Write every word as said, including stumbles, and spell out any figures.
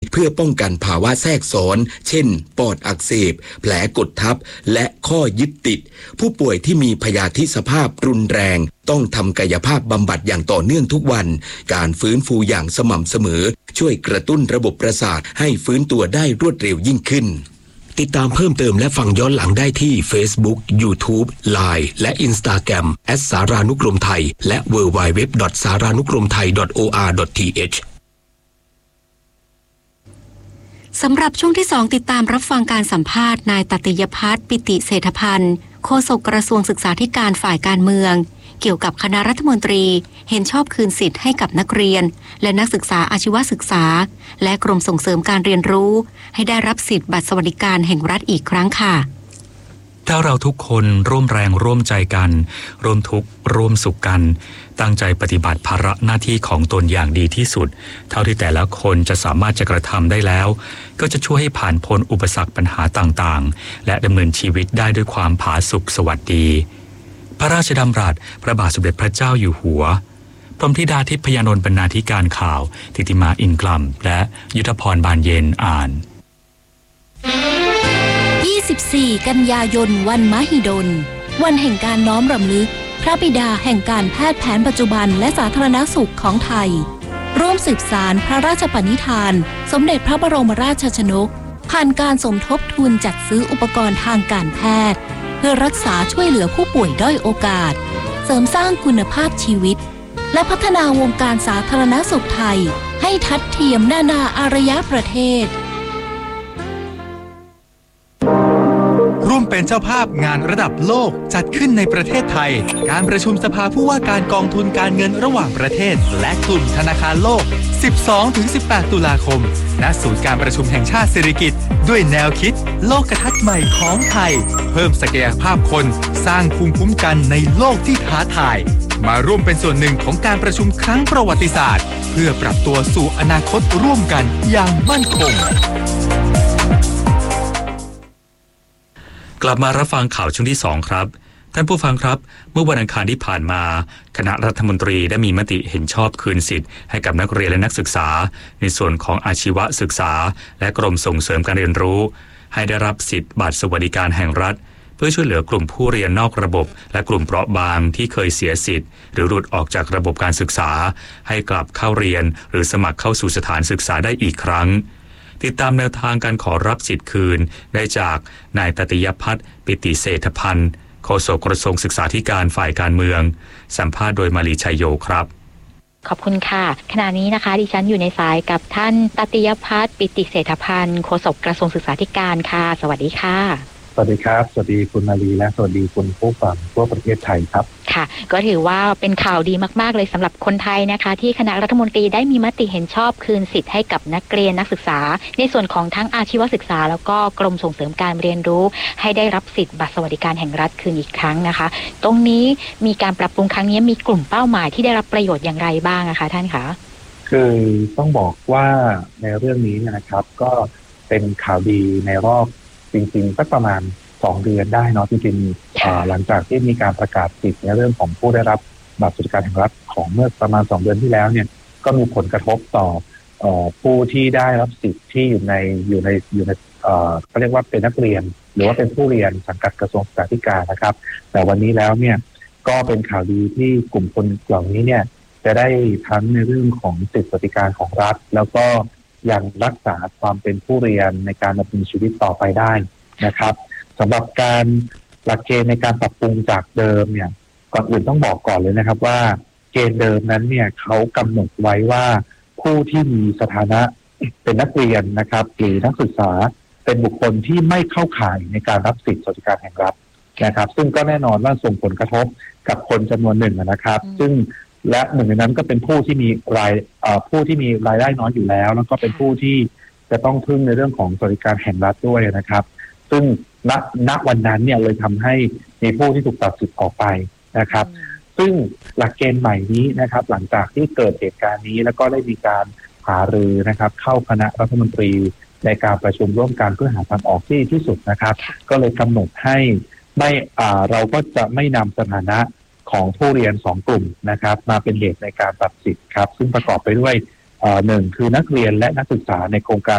เพื่อป้องกันภาวะแทรกซ้อนเช่นปอดอักเสบแผลกดทับและข้อยึดติดผู้ป่วยที่มีพยาธิสภาพรุนแรงต้องทำกายภาพบำบัดอย่างต่อเนื่องทุกวันการฟื้นฟูอย่างสม่ำเสมอช่วยกระตุ้นระบบประสาทให้ฟื้นตัวได้รวดเร็วยิ่งขึ้นติดตามเพิ่มเติมและฟังย้อนหลังได้ที่ Facebook YouTube ไลน์ และ Instagram แอท สารานุกรมไทยและ ดับเบิลยู ดับเบิลยู ดับเบิลยู ดอท สารานุกรมไทย ดอท โอ อาร์ ดอท ที เอชสำหรับช่วงที่สองติดตามรับฟังการสัมภาษณ์นายตติยภัทร ปิติเศรษฐพันธ์โฆษกกระทรวงศึกษาธิการฝ่ายการเมืองเกี่ยวกับคณะรัฐมนตรีเห็นชอบคืนสิทธิ์ให้กับนักเรียนและนักศึกษาอาชีวศึกษาและกรมส่งเสริมการเรียนรู้ให้ได้รับสิทธิบัตรสวัสดิการแห่งรัฐอีกครั้งค่ะถ้าเราทุกคนร่วมแรงร่วมใจกันร่วมทุกข์ร่วมสุขกันตั้งใจปฏิบัติภาระหน้าที่ของตนอย่างดีที่สุดเท่าที่แต่ละคนจะสามารถจะกระทำได้แล้วก็จะช่วยให้ผ่านพ้นอุปสรรคปัญหาต่างๆและดำเนินชีวิตได้ด้วยความผาสุกสวัสดีพระราชดำรัสพระบาทสมเด็จพระเจ้าอยู่หัวพรหมธิดาทิพยานนท์บรรณาธิการข่าวทิติมาอินกลัมและยุทธพรบานเย็นอ่านยี่สิบสี่กันยายนวันมหิดลวันแห่งการน้อมรำลึกพระบิดาแห่งการแพทย์แผนปัจจุบันและสาธารณสุขของไทยร่วมสืบสานพระราชปณิธานสมเด็จพระบรมราชชนกผ่านการสมทบทุนจัดซื้ออุปกรณ์ทางการแพทย์เพื่อรักษาช่วยเหลือผู้ป่วยด้อยโอกาสเสริมสร้างคุณภาพชีวิตและพัฒนาวงการสาธารณสุขไทยให้ทัดเทียมนานาอารยประเทศร่วมเป็นเจ้าภาพงานระดับโลกจัดขึ้นในประเทศไทยการประชุมสภาผู้ว่าการกองทุนการเงินระหว่างประเทศและกลุ่มธนาคารโลก สิบสองถึงสิบแปด ตุลาคมณศูนย์การประชุมแห่งชาติสิริกิติ์ด้วยแนวคิดโลกทัศน์ใหม่ของไทยเพิ่มศักยภาพคนสร้างภูมิคุ้มกันในโลกที่ท้าทายมาร่วมเป็นส่วนหนึ่งของการประชุมครั้งประวัติศาสตร์เพื่อปรับตัวสู่อนาคตร่วมกันอย่างมั่นคงกลับมารับฟังข่าวช่วงที่สองครับท่านผู้ฟังครับเมื่อวันอังคารที่ผ่านมาคณะรัฐมนตรีได้มีมติเห็นชอบคืนสิทธิ์ให้กับนักเรียนและนักศึกษาในส่วนของอาชีวศึกษาและกรมส่งเสริมการเรียนรู้ให้ได้รับสิทธิ์บัตรสวัสดิการแห่งรัฐเพื่อช่วยเหลือกลุ่มผู้เรียนนอกระบบและกลุ่มเปราะบางที่เคยเสียสิทธิ์หรือหลุดออกจากระบบการศึกษาให้กลับเข้าเรียนหรือสมัครเข้าสู่สถานศึกษาได้อีกครั้งติดตามแนวทางการขอรับสิทธิ์คืนได้จากนายตติยภัทร ปิติเศรษฐพันธ์โฆษกกระทรวงศึกษาธิการฝ่ายการเมืองสัมภาษณ์โดยมาลีชัยโยครับขอบคุณค่ะขณะนี้นะคะดิฉันอยู่ในสายกับท่านตติยภัทร ปิติเศรษฐพันธ์โฆษกกระทรวงศึกษาธิการค่ะสวัสดีค่ะสวัสดีครับสวัสดีคุณมาลีและสวัสดีคุณผู้ฟังทั่วประเทศไทยครับค่ะก็ถือว่าเป็นข่าวดีมากๆเลยสำหรับคนไทยนะคะที่คณะรัฐมนตรีได้มีมติเห็นชอบคืนสิทธิ์ให้กับนักเรียนนักศึกษาในส่วนของทั้งอาชีวศึกษาแล้วก็กรมส่งเสริมการเรียนรู้ให้ได้รับสิทธิ์บัตรสวัสดิการแห่งรัฐคืนอีกครั้งนะคะตรงนี้มีการปรับปรุงครั้งนี้มีกลุ่มเป้าหมายที่ได้รับประโยชน์อย่างไรบ้างนะคะท่านคะคือต้องบอกว่าในเรื่องนี้นะครับก็เป็นข่าวดีในรอบจริงๆสักประมาณสองเดือนได้เนาะจริงๆหลังจากที่มีการประกาศสิทธิ์ในเรื่องของผู้ได้รับบัตรสวัสดิการแห่งรัฐของเมื่อประมาณสองเดือนที่แล้วเนี่ยก็มีผลกระทบต่อผู้ที่ได้รับสิทธิ์ที่อยู่ในอยู่ในอยู่ในเขาเรียกว่าเป็นนักเรียนหรือว่าเป็นผู้เรียนสังกัดกระทรวงศึกษาธิการนะครับแต่วันนี้แล้วเนี่ยก็เป็นข่าวดีที่กลุ่มคนเหล่านี้เนี่ยจะได้ทั้งในเรื่องของสิทธิสวัสดิการของรัฐแล้วก็ยังรักษาความเป็นผู้เรียนในการดำเนินชีวิตต่อไปได้นะครับสำหรับการหลักเกณฑ์ในการปรับปรุงจากเดิมเนี่ยก่อนอื่นต้องบอกก่อนเลยนะครับว่าเกณฑ์เดิมนั้นเนี่ยเขากำหนดไว้ว่าผู้ที่มีสถานะเป็นนักเรียนนะครับหรือนักศึกษาเป็นบุคคลที่ไม่เข้าข่ายในการรับสิทธิสวัสดิการแห่งรัฐนะครับซึ่งก็แน่นอนว่าส่งผลกระทบกับคนจำนวนหนึ่งนะครับซึ่งและหนึ่งในนั้นก็เป็นผู้ที่มีรายผู้ที่มีรายได้น้อยอยู่แล้วแล้วก็เป็นผู้ที่จะต้องพึ่งในเรื่องของสวัสดิการแห่งรัฐด้วยนะครับซึ่งณณวันนั้นเนี่ยเลยทำให้มีผู้ที่ถูกตัดสิทธิ์ออกไปนะครับซึ่งหลักเกณฑ์ใหม่นี้นะครับหลังจากที่เกิดเหตุการณ์นี้แล้วก็ได้มีการหารือนะครับเข้าคณะรัฐมนตรีในการประชุมร่วมกันเพื่อหาทางออกที่ที่สุดนะครับก็เลยกำหนดให้ไม่อ่าเราก็จะไม่นำสถานะของผู้เรียนสองกลุ่มนะครับมาเป็นเหตุในการตัดสิทธิ์ครับซึ่งประกอบไปด้วยหนึ่งคือนักเรียนและนักศึกษาในโครงการ